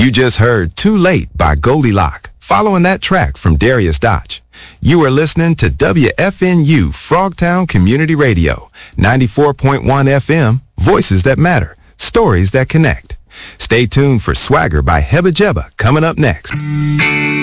You just heard Too Late by Goldilocks, following that track from Darius Dotch. You are listening to WFNU Frogtown Community Radio, 94.1 FM, voices that matter, stories that connect. Stay tuned for Swagger by Hebba Jebba coming up next.